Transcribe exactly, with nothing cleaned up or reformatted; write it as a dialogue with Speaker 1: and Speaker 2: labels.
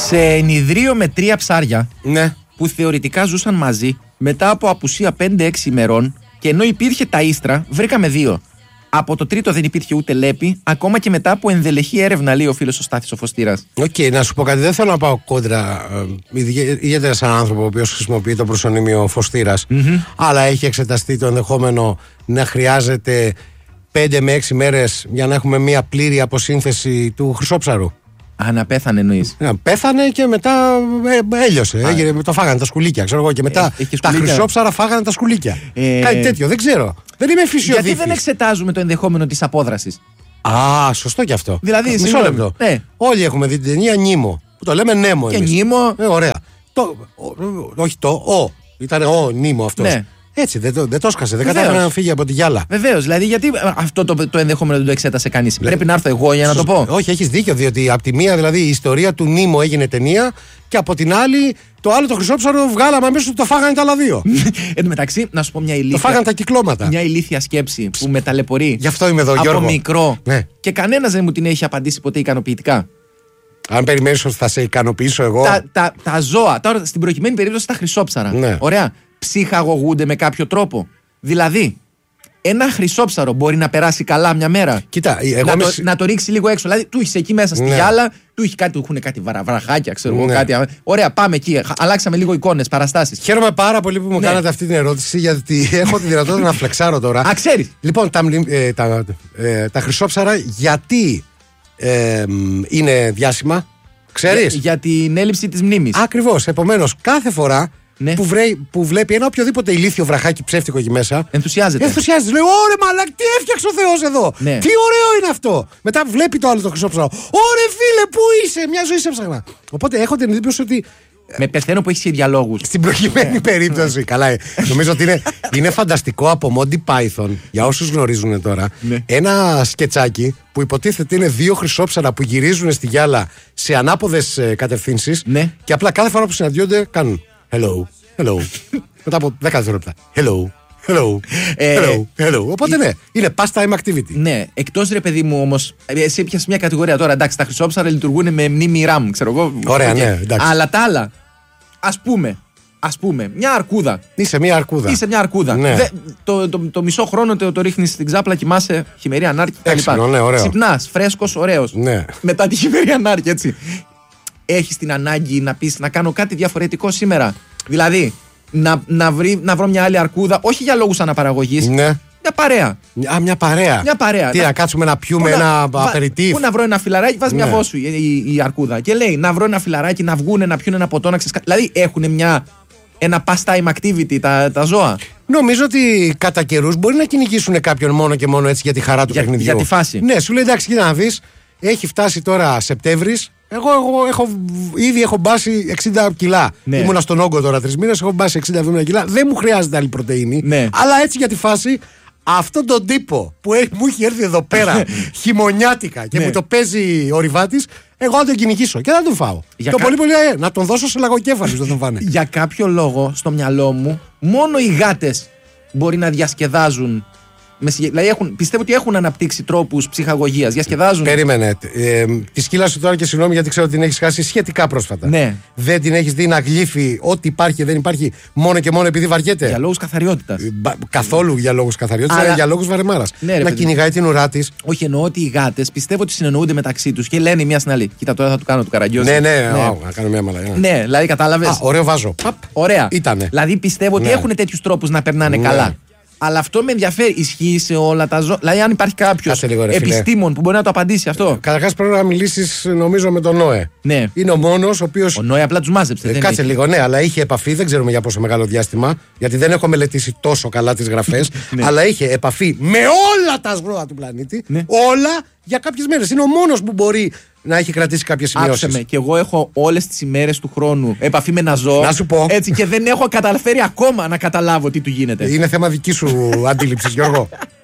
Speaker 1: Σε ενιδρίο με τρία ψάρια,
Speaker 2: Ναι.
Speaker 1: που θεωρητικά ζούσαν μαζί, μετά από απουσία πέντε έξι ημερών, και ενώ υπήρχε τα ίστρα, βρήκαμε δύο. Από το τρίτο δεν υπήρχε ούτε λέπη, ακόμα και μετά από ενδελεχή έρευνα, λέει ο φίλος ο Στάθης ο Φωστήρας.
Speaker 2: Οκ, okay, να σου πω κάτι. Δεν θέλω να πάω κόντρα, ε, ιδιαίτερα σαν άνθρωπο ο οποίος χρησιμοποιεί το προσωνύμιο Φωστήρας, mm-hmm. αλλά έχει εξεταστεί το ενδεχόμενο να χρειάζεται πέντε με έξι μέρες για να έχουμε μια πλήρη αποσύνθεση του χρυσόψαρου.
Speaker 1: Α, να πέθανε εννοείς.
Speaker 2: Να πέθανε και μετά ε, έλειωσε. Έγινε, το φάγανε τα σκουλίκια, ξέρω εγώ. Και μετά
Speaker 1: ε,
Speaker 2: τα χρυσόψαρα φάγανε τα σκουλίκια. Ε... Κάτι τέτοιο, δεν ξέρω. Δεν είμαι φυσιοδίφης.
Speaker 1: Γιατί δεν εξετάζουμε το ενδεχόμενο της απόδρασης.
Speaker 2: Α, σωστό κι αυτό.
Speaker 1: Δηλαδή,
Speaker 2: μισό λεπτό. Ναι. Όλοι έχουμε δει την ταινία Νίμο. Που το λέμε Νέμο εμείς.
Speaker 1: Και Νίμο.
Speaker 2: Ε, ωραία. Το, ο, όχι το, ο. Ήταν ο Νίμο αυτός. Ναι. Έτσι, δεν το, δεν το σκάσε, δεν κατάφερε να φύγει από τη γυάλα.
Speaker 1: Βεβαίως, δηλαδή γιατί αυτό το, το ενδεχόμενο δεν το εξέτασε κανείς. Λε... Πρέπει να έρθω εγώ για να το πω.
Speaker 2: Όχι, έχεις δίκιο, διότι από τη μία δηλαδή η ιστορία του Νίμο έγινε ταινία και από την άλλη το άλλο το χρυσόψαρο βγάλαμε αμέσως το φάγανε τα άλλα δύο.
Speaker 1: Εν τω μεταξύ, να σου πω μια ηλίθια.
Speaker 2: Το φάγανε τα κυκλώματα.
Speaker 1: Μια ηλίθια σκέψη που με ταλαιπωρεί.
Speaker 2: Γι' αυτό είμαι εδώ,
Speaker 1: από
Speaker 2: Γιώργο.
Speaker 1: μικρό.
Speaker 2: Ναι.
Speaker 1: Και κανένας δεν μου την έχει απαντήσει ποτέ ικανοποιητικά.
Speaker 2: Αν περιμένεις ότι θα σε ικανοποιήσω εγώ.
Speaker 1: Τα, τα, τα ζώα, τώρα στην προκειμένη περίπτωση τα χρυσόψαρα.
Speaker 2: Ναι.
Speaker 1: Ωραία. Ψυχαγωγούνται με κάποιο τρόπο. Δηλαδή, ένα χρυσόψαρο μπορεί να περάσει καλά μια μέρα.
Speaker 2: Κοίτα, εγώ
Speaker 1: να,
Speaker 2: με...
Speaker 1: το, να το ρίξει λίγο έξω. Δηλαδή, του έχει εκεί μέσα στη
Speaker 2: ναι.
Speaker 1: γυάλα, του έχει κάτι, του έχουν κάτι βραχάκια, ξέρω εγώ.
Speaker 2: Ναι.
Speaker 1: Κάτι. Ωραία, πάμε εκεί. Αλλάξαμε λίγο εικόνες, παραστάσεις.
Speaker 2: Χαίρομαι πάρα πολύ που μου
Speaker 1: ναι.
Speaker 2: κάνατε αυτή την ερώτηση, γιατί έχω τη δυνατότητα να φλεξάρω τώρα.
Speaker 1: Α, ξέρεις.
Speaker 2: Λοιπόν, τα, ε, τα, ε, τα χρυσόψαρα γιατί ε, είναι διάσημα, ξέρεις.
Speaker 1: Για, για την έλλειψη της μνήμης.
Speaker 2: Ακριβώς. Επομένως, κάθε φορά.
Speaker 1: Ναι.
Speaker 2: Που, βρει, που βλέπει ένα οποιοδήποτε ηλίθιο βραχάκι ψεύτικο εκεί μέσα.
Speaker 1: Ενθουσιάζεται.
Speaker 2: Ενθουσιάζεται. Λέει: Ωρε μαλάκι, τι έφτιαξε ο Θεός εδώ.
Speaker 1: Ναι.
Speaker 2: Τι ωραίο είναι αυτό. Μετά βλέπει το άλλο το χρυσόψαρο. Ωρε φίλε, πού είσαι, μια ζωή σε ψάχνα. Οπότε έχω την εντύπωση ότι.
Speaker 1: Με πεθαίνω που έχει και διαλόγους.
Speaker 2: Στην προκειμένη περίπτωση. Καλά, νομίζω ότι είναι, είναι φανταστικό από Monty Python, για όσους γνωρίζουν τώρα.
Speaker 1: Ναι.
Speaker 2: Ένα σκετσάκι που υποτίθεται είναι δύο χρυσόψαρα που γυρίζουν στη γυάλα σε ανάποδες ε, κατευθύνσεις.
Speaker 1: Ναι.
Speaker 2: Και απλά κάθε φορά που συναντιόνται κάνουν. Hello, hello. Μετά από δέκα δευτερόλεπτα. Hello, hello, hello, hello. Οπότε ναι, είναι pastime activity.
Speaker 1: Ναι, εκτός ρε παιδί μου όμως, εσύ πιάσεις μια κατηγορία τώρα. Εντάξει, τα χρυσόψαρα λειτουργούν με μνήμη RAM, ξέρω εγώ.
Speaker 2: Ωραία, ναι, εντάξει.
Speaker 1: Αλλά τα άλλα, ας πούμε, ας πούμε, μια αρκούδα.
Speaker 2: Είσαι μια αρκούδα.
Speaker 1: Είσαι μια αρκούδα.
Speaker 2: Ναι.
Speaker 1: Δε, το, το, το, το μισό χρόνο το, το ρίχνεις στην ξάπλα, κοιμάσαι, χειμερή ανάρκη κτλ.
Speaker 2: Ναι,
Speaker 1: ξυπνάς, φρέσκος, ωραίος.
Speaker 2: Ναι.
Speaker 1: Μετά τη χειμερή ανάρκη, έτσι. Έχεις την ανάγκη να πεις να κάνω κάτι διαφορετικό σήμερα. Δηλαδή, να, να, βρει, να βρω μια άλλη αρκούδα, όχι για λόγους αναπαραγωγής.
Speaker 2: Ναι.
Speaker 1: Μια παρέα.
Speaker 2: Α, μια παρέα.
Speaker 1: Μια παρέα.
Speaker 2: Τι, να, να κάτσουμε να πιούμε
Speaker 1: να,
Speaker 2: ένα
Speaker 1: βα,
Speaker 2: απεριτίφ.
Speaker 1: Πού να βρω ένα φιλαράκι, βάζει
Speaker 2: ναι.
Speaker 1: μια φώσου η, η, η αρκούδα. Και λέει να βρω ένα φιλαράκι, να βγούνε, να πιούν ένα ποτό, να ξεσκα... Δηλαδή έχουν μια, ένα pastime activity τα, τα ζώα.
Speaker 2: Νομίζω ότι κατά καιρούς μπορεί να κυνηγήσουν κάποιον μόνο και μόνο έτσι για τη χαρά του
Speaker 1: για,
Speaker 2: παιχνιδιού.
Speaker 1: Για τη φάση.
Speaker 2: Ναι, σου λέει εντάξει, κοίτα να δεις, έχει φτάσει τώρα Σεπτέμβρης. Εγώ, εγώ έχω, ήδη έχω μπάσει εξήντα κιλά. Ναι. Ήμουνα στον όγκο τώρα τρεις μήνες, έχω μπάσει εξήντα εβδομήντα κιλά. Δεν μου χρειάζεται άλλη πρωτεΐνη.
Speaker 1: Ναι.
Speaker 2: Αλλά έτσι για τη φάση, αυτόν τον τύπο που έχει, μου έχει έρθει εδώ πέρα χειμωνιάτικα και ναι. μου το παίζει ο Ριβάτης, εγώ θα τον κυνηγήσω και θα τον φάω. Για το κα... πολύ πολύ ε, να τον δώσω σε λαγοκέφαλους να τον φάνε.
Speaker 1: Για κάποιο λόγο στο μυαλό μου, μόνο οι γάτες μπορεί να διασκεδάζουν. Δηλαδή έχουν, πιστεύω ότι έχουν αναπτύξει τρόπους ψυχαγωγίας. Διασκεδάζουν.
Speaker 2: Περίμενε. Ε, τη σκύλα τώρα και συγγνώμη γιατί ξέρω ότι την έχεις χάσει σχετικά πρόσφατα.
Speaker 1: Ναι.
Speaker 2: Δεν την έχεις δει να γλύφει ό,τι υπάρχει και δεν υπάρχει μόνο και μόνο επειδή βαριέται.
Speaker 1: Για λόγους καθαριότητας.
Speaker 2: Μπα, καθόλου για λόγους καθαριότητας, αλλά για λόγους βαρεμάρας.
Speaker 1: Ναι,
Speaker 2: να κυνηγάει την ουρά της.
Speaker 1: Όχι, εννοώ ότι οι γάτες πιστεύω ότι συνεννοούνται μεταξύ τους και λένε μία στην άλλη. Κοίτα, τώρα θα του κάνω του καραγκιόζη.
Speaker 2: Ναι, ναι, ναι. Å, να κάνω μια μαλακία.
Speaker 1: Ναι, δηλαδή κατάλαβες.
Speaker 2: Ωραίο βάζο. Παπ.
Speaker 1: Ωραία.
Speaker 2: Ήτανε.
Speaker 1: Δηλαδή πιστεύω ότι
Speaker 2: ναι.
Speaker 1: έχουν τέτοιους τρόπους να περνάνε
Speaker 2: ναι.
Speaker 1: καλά. Αλλά αυτό με ενδιαφέρει. Ισχύει σε όλα τα ζώα. Δηλαδή, αν υπάρχει κάποιος επιστήμον που μπορεί να το απαντήσει αυτό.
Speaker 2: Καταρχάς πρέπει να μιλήσεις, νομίζω, με τον Νόε.
Speaker 1: Ναι.
Speaker 2: Είναι ο μόνος ο οποίος.
Speaker 1: Ο Νόε απλά τους μάζεψε.
Speaker 2: Ε,
Speaker 1: δεν
Speaker 2: κάτσε
Speaker 1: έχει.
Speaker 2: λίγο, ναι, αλλά είχε επαφή. Δεν ξέρουμε για πόσο μεγάλο διάστημα. Γιατί δεν έχω μελετήσει τόσο καλά τις γραφές.
Speaker 1: ναι.
Speaker 2: Αλλά είχε επαφή με όλα τα ζώα του πλανήτη.
Speaker 1: Ναι.
Speaker 2: Όλα για κάποιες μέρες. Είναι ο μόνος που μπορεί να έχει κρατήσει κάποιες σημειώσεις.
Speaker 1: Άκουσε με, και εγώ έχω όλες τις ημέρες του χρόνου επαφή με ένα ζώο.
Speaker 2: Να σου πω.
Speaker 1: Έτσι, και δεν έχω καταφέρει ακόμα να καταλάβω τι του γίνεται.
Speaker 2: Είναι θέμα δική σου αντίληψης, Γιώργο.